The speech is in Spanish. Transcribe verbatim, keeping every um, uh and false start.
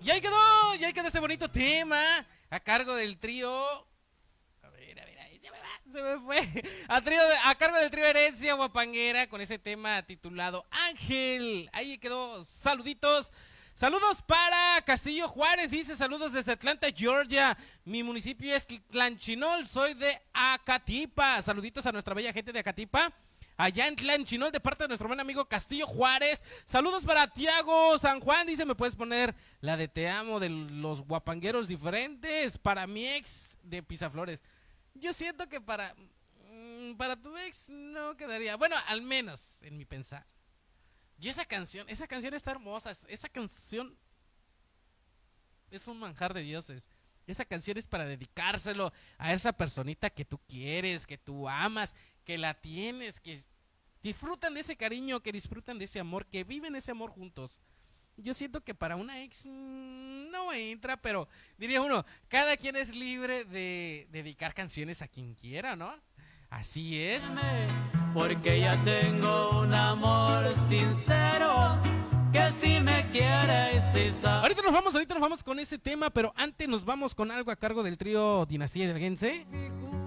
Y ahí quedó, y ahí quedó este bonito tema a cargo del trío. A ver, a ver, ahí se me va, se me fue. A, trío de, a cargo del trío Herencia Guapanguera con ese tema titulado Ángel. Ahí quedó, saluditos. Saludos para Castillo Juárez, dice saludos desde Atlanta, Georgia. Mi municipio es Tlanchinol, soy de Acatipa. Saluditos a nuestra bella gente de Acatipa. Allá en Tlanchinol, de parte de nuestro buen amigo Castillo Juárez. Saludos para Tiago San Juan. Dice, ¿me puedes poner la de Te Amo de los guapangueros diferentes? Para mi ex de Pisaflores. Yo siento que para, para tu ex no quedaría. Bueno, al menos en mi pensar. Y esa canción, esa canción está hermosa. Esa canción es un manjar de dioses. Esa canción es para dedicárselo a esa personita que tú quieres, que tú amas, que la tienes, que disfrutan de ese cariño, que disfrutan de ese amor, que viven ese amor juntos. Yo siento que para una ex mmm, no entra, pero diría uno, cada quien es libre de dedicar canciones a quien quiera, ¿no? Así es. Porque ya tengo un amor sincero que si me quieres y sabe. Ahorita nos vamos, ahorita nos vamos con ese tema, pero antes nos vamos con algo a cargo del trío Dinastía Hidalguense.